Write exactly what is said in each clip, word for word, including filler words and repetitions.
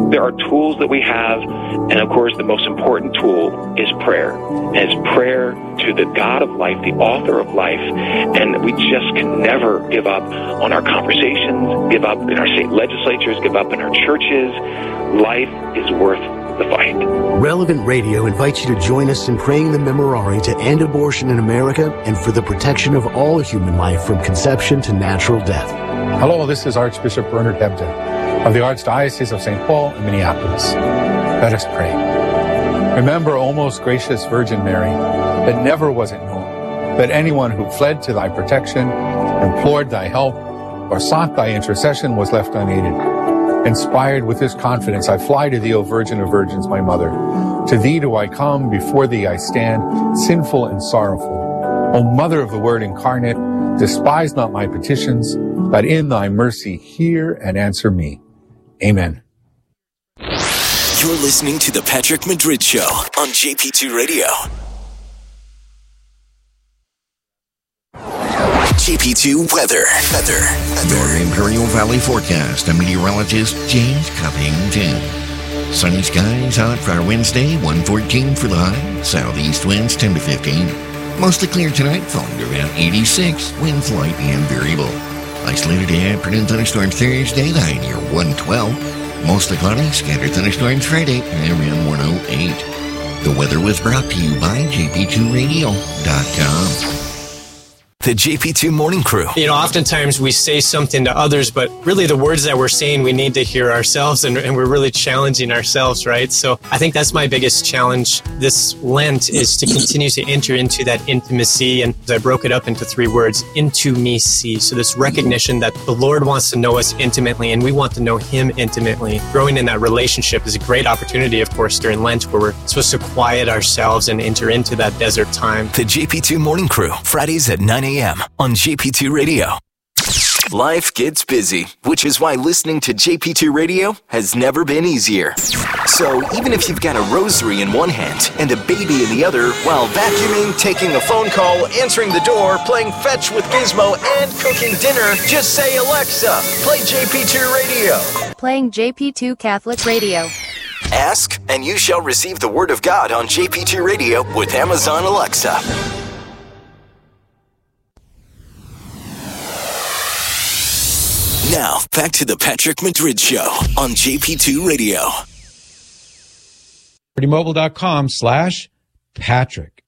there are tools that we have, and of course the most important tool is prayer. And it's prayer to the God of life, the author of life, and we just can never give up on our conversations, give up in our state legislatures, give up in our churches. Life is worth the fight. Relevant Radio invites you to join us in praying the Memorare to end abortion in America and for the protection of all human life from conception to natural death. Hello, this is Archbishop Bernard Hebden of the Archdiocese of Saint Paul in Minneapolis. Let us pray. Remember, O most gracious Virgin Mary, that never was it known that anyone who fled to thy protection, implored thy help, or sought thy intercession was left unaided. Inspired with this confidence, I fly to thee, O Virgin of Virgins, my mother. To thee do I come, before thee I stand, sinful and sorrowful. O Mother of the Word incarnate, despise not my petitions, but in thy mercy hear and answer me. Amen. You're listening to The Patrick Madrid Show on J P two Radio. J P two weather. Weather. Your Imperial Valley forecast. A meteorologist, James Covington. Sunny skies out for our Wednesday, one fourteen for the high. Southeast winds ten to fifteen. Mostly clear tonight, falling to around eighty-six. Winds light and variable. Isolated afternoon thunderstorms Thursday, the high near one twelve. Mostly cloudy, scattered thunderstorms Friday, around one oh eight. The weather was brought to you by J P two radio dot com. The J P two Morning Crew. You know, oftentimes we say something to others, but really the words that we're saying, we need to hear ourselves, and, and we're really challenging ourselves, right? So I think that's my biggest challenge this Lent, is to continue to enter into that intimacy. And I broke it up into three words, intimacy. So this recognition that the Lord wants to know us intimately, and we want to know Him intimately. Growing in that relationship is a great opportunity, of course, during Lent, where we're supposed to quiet ourselves and enter into that desert time. The J P two Morning Crew, Fridays at nine a.m. on J P two Radio. Life gets busy, which is why listening to J P two Radio has never been easier. So even if you've got a rosary in one hand and a baby in the other, while vacuuming, taking a phone call, answering the door, playing fetch with Gizmo, and cooking dinner, just say, Alexa, play J P two Radio. Playing J P two Catholic Radio. Ask, and you shall receive the Word of God on J P two Radio with Amazon Alexa. Now, back to the Patrick Madrid Show on J P two Radio. libertymobile.com slash Patrick.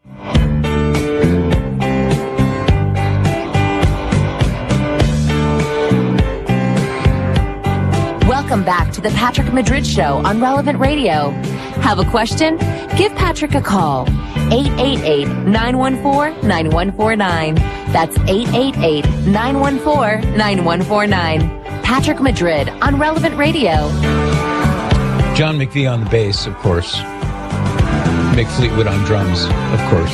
Welcome back to the Patrick Madrid Show on Relevant Radio. Have a question? Give Patrick a call. eight eight eight, nine one four, nine one four nine. That's eight eight eight, nine one four, nine one four nine. Patrick Madrid on Relevant Radio. John McVie on the bass, of course. Mick Fleetwood on drums, of course.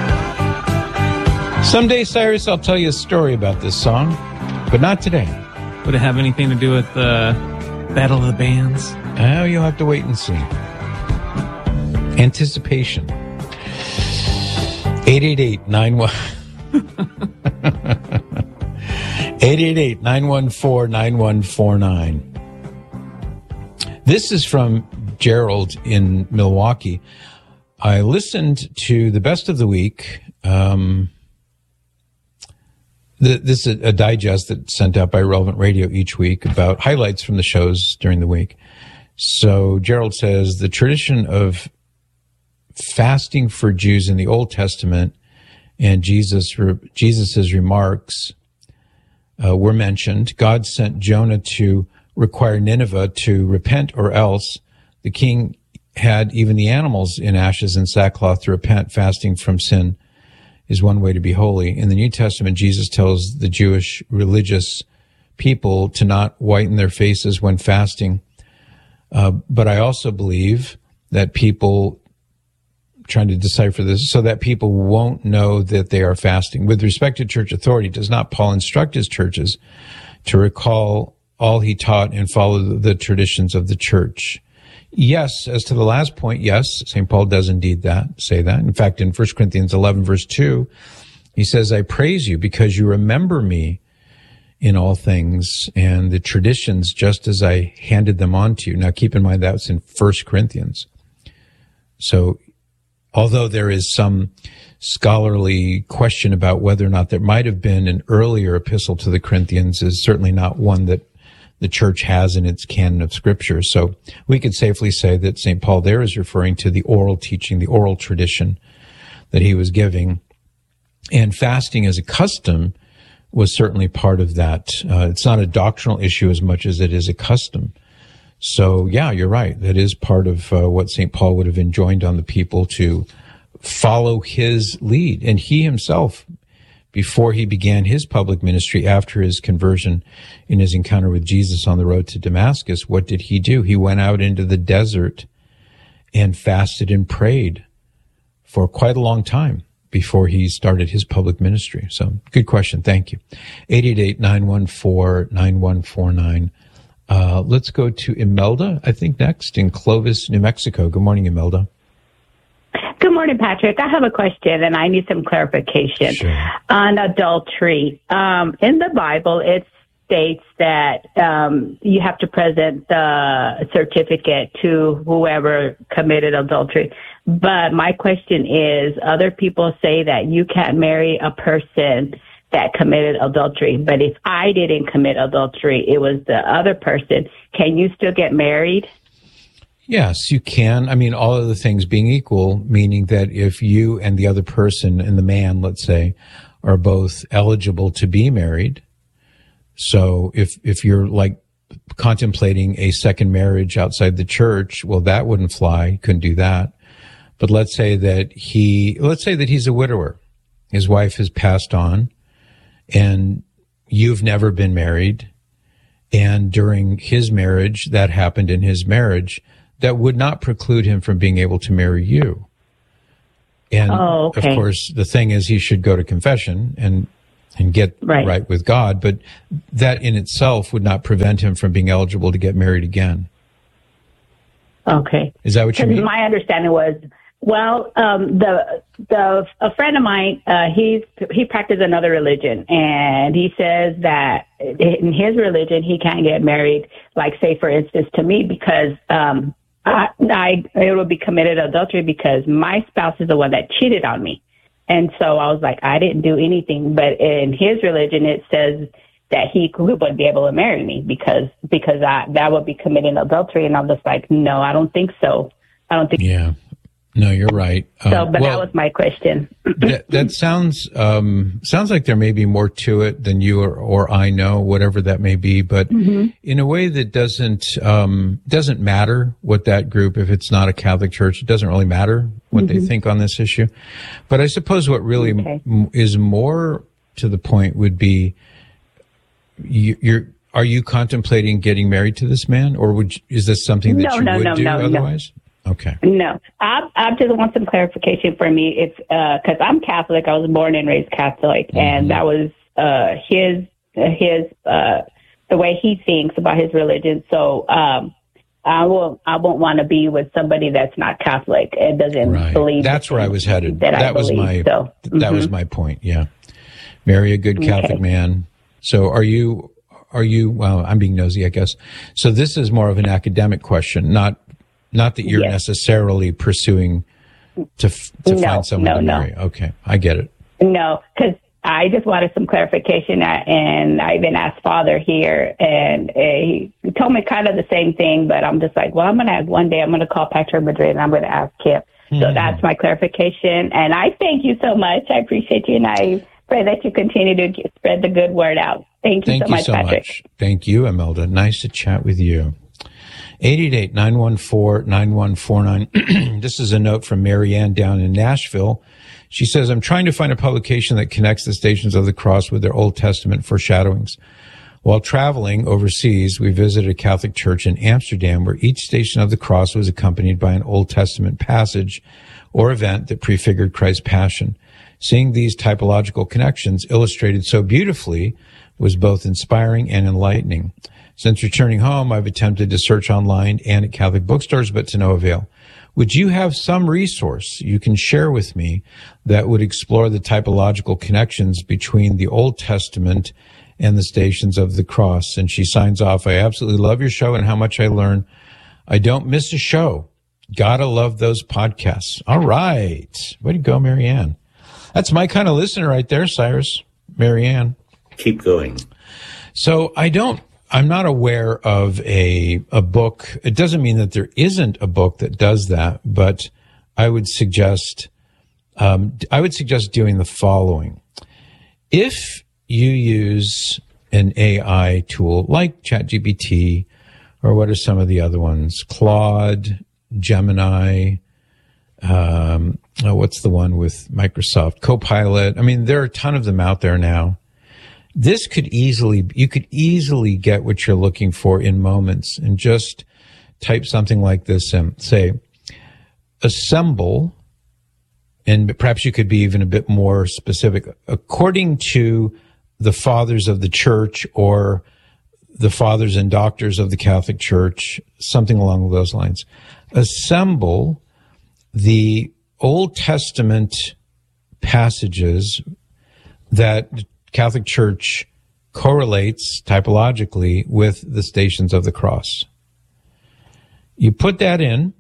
Someday, Cyrus, I'll tell you a story about this song, but not today. Would it have anything to do with the Battle of the Bands? Oh, you'll have to wait and see. Anticipation. eight eight eight, nine one eight eight eight, nine one four, nine one four nine. This is from Gerald in Milwaukee. I listened to the Best of the Week. Um, the, this is a digest that's sent out by Relevant Radio each week about highlights from the shows during the week. So Gerald says the tradition of fasting for Jews in the Old Testament and Jesus, Jesus's remarks uh, were mentioned. God sent Jonah to require Nineveh to repent, or else the king had even the animals in ashes and sackcloth to repent. Fasting from sin is one way to be holy. In the New Testament, Jesus tells the Jewish religious people to not whiten their faces when fasting. Uh, but I also believe that people trying to decipher this so that people won't know that they are fasting. With respect to church authority, does not Paul instruct his churches to recall all he taught and follow the traditions of the church? Yes, as to the last point, yes, Saint Paul does indeed that, say that. In fact, in First Corinthians eleven, verse two, he says, I praise you because you remember me in all things, and the traditions just as I handed them on to you. Now, keep in mind that's in First Corinthians. So, although there is some scholarly question about whether or not there might have been an earlier epistle to the Corinthians, is certainly not one that the church has in its canon of scripture. So we could safely say that Saint Paul there is referring to the oral teaching, the oral tradition that he was giving. And fasting as a custom was certainly part of that. Uh, it's not a doctrinal issue as much as it is a custom. So, yeah, you're right. That is part of uh, what Saint Paul would have enjoined on the people to follow his lead. And he himself, before he began his public ministry, after his conversion in his encounter with Jesus on the road to Damascus, what did he do? He went out into the desert and fasted and prayed for quite a long time before he started his public ministry. So, good question. Thank you. eight eight eight, nine one four, nine one four nine. Uh, let's go to Imelda, I think, next in Clovis, New Mexico. Good morning, Imelda. Good morning, Patrick. I have a question, and I need some clarification sure. on adultery. Um, in the Bible, it states that um, you have to present the certificate to whoever committed adultery. But my question is, other people say that you can't marry a person that committed adultery. But if I didn't commit adultery, it was the other person. Can you still get married? Yes, you can. I mean, all of the things being equal, meaning that if you and the other person and the man, let's say, are both eligible to be married. So if, if you're like contemplating a second marriage outside the church, well, that wouldn't fly. You couldn't do that. But let's say that he, let's say that he's a widower. His wife has passed on and you've never been married. And during his marriage, that happened in his marriage, that would not preclude him from being able to marry you. And oh, okay. Of course, the thing is he should go to confession and and get right. right with God, but that in itself would not prevent him from being eligible to get married again. Okay. Is that what you mean? My understanding was, well, um, the the a friend of mine, uh, he's he practices another religion, and he says that in his religion he can't get married. Like, say, for instance, to me, because um, I, I it would be committed adultery because my spouse is the one that cheated on me, and so I was like, I didn't do anything. But in his religion, it says that he wouldn't be able to marry me because because I, that would be committing adultery, and I'm just like, no, I don't think so. I don't think. Yeah. No, you're right. So, uh, but well, that was my question. that, that sounds um, sounds like there may be more to it than you or, or I know, whatever that may be. But mm-hmm. in a way that doesn't um, doesn't matter what that group, if it's not a Catholic church, it doesn't really matter what mm-hmm. they think on this issue. But I suppose what really okay. m- is more to the point would be, you, you're are you contemplating getting married to this man, or would you, is this something that no, you no, would no, do no, otherwise? No. Okay. No, I, I just want some clarification for me. It's because uh, I'm Catholic. I was born and raised Catholic, mm-hmm. and that was uh, his his uh, the way he thinks about his religion. So um, I won't I won't want to be with somebody that's not Catholic and doesn't right. believe. That's where I was headed. That, that I was believe, my so. that mm-hmm. was my point. Yeah, marry a good Catholic okay. man. So are you? Are you? Well, I'm being nosy, I guess. So this is more of an academic question, not. Not that you're yes. necessarily pursuing to f- to no, find someone no, to marry. No. Okay, I get it. No, because I just wanted some clarification, and I even asked Father here, and uh, he told me kind of the same thing, but I'm just like, well, I'm going to have one day, I'm going to call Patrick Madrid, and I'm going to ask him. Mm. So that's my clarification, and I thank you so much. I appreciate you, and I pray that you continue to spread the good word out. Thank you thank so you much, so Patrick. Much. Thank you, Imelda. Nice to chat with you. eight eight eight, nine one four, nine one four nine. This is a note from Marianne down in Nashville. She says, I'm trying to find a publication that connects the Stations of the Cross with their Old Testament foreshadowings. While traveling overseas, we visited a Catholic church in Amsterdam where each Station of the Cross was accompanied by an Old Testament passage or event that prefigured Christ's passion. Seeing these typological connections illustrated so beautifully was both inspiring and enlightening. Since returning home, I've attempted to search online and at Catholic bookstores, but to no avail. Would you have some resource you can share with me that would explore the typological connections between the Old Testament and the Stations of the Cross. And she signs off, I absolutely love your show and how much I learn. I don't miss a show. Gotta love those podcasts. All right. Way to go, Marianne. That's my kind of listener right there, Cyrus. Marianne. Keep going. So I don't, I'm not aware of a, a book. It doesn't mean that there isn't a book that does that, but I would suggest, um, I would suggest doing the following. If you use an A I tool like ChatGPT, or what are some of the other ones? Claude, Gemini, um, oh, what's the one with Microsoft? Copilot. I mean, there are a ton of them out there now. This could easily, you could easily get what you're looking for in moments and just type something like this in. Say, assemble, and perhaps you could be even a bit more specific, according to the fathers of the church or the fathers and doctors of the Catholic Church, something along those lines. Assemble the Old Testament passages that the Catholic Church correlates typologically with the Stations of the Cross. You put that in,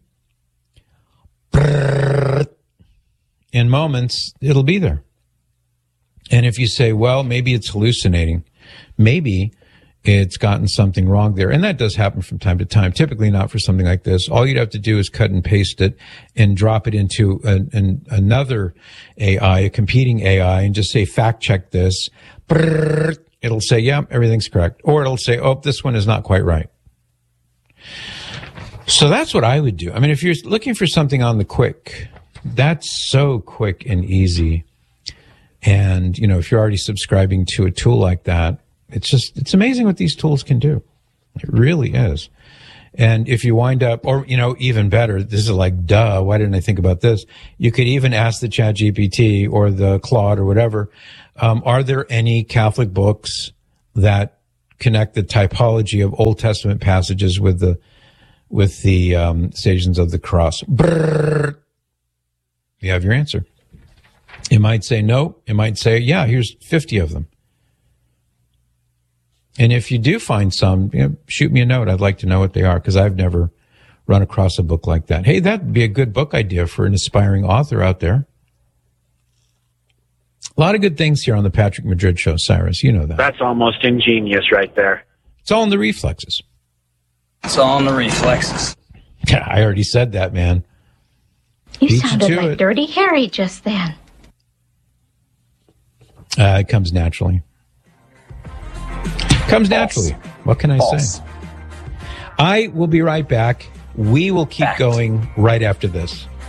in moments, it'll be there. And if you say, well, maybe it's hallucinating, maybe it's gotten something wrong there. And that does happen from time to time, typically not for something like this. All you'd have to do is cut and paste it and drop it into an, an, another A I, a competing A I, and just say, fact check this. It'll say, yeah, everything's correct. Or it'll say, oh, this one is not quite right. So that's what I would do. I mean, if you're looking for something on the quick, that's so quick and easy. And, you know, if you're already subscribing to a tool like that, it's just, it's amazing what these tools can do. It really is. And if you wind up, or, you know, even better, this is like, duh, why didn't I think about this? You could even ask the ChatGPT or the Claude or whatever, um, are there any Catholic books that connect the typology of Old Testament passages with the, with the, um, Stations of the Cross? Brrr. You have your answer. It might say no. It might say, yeah, here's fifty of them. And if you do find some, you know, shoot me a note. I'd like to know what they are, because I've never run across a book like that. Hey, that'd be a good book idea for an aspiring author out there. A lot of good things here on the Patrick Madrid Show, Cyrus. You know that. That's almost ingenious right there. It's all in the reflexes. It's all in the reflexes. Yeah, I already said that, man. You Beat sounded you to like it. Dirty Harry just then. Uh, it comes naturally. Comes False. naturally. What can I False. say? I will be right back. We will keep Fact. going right after this.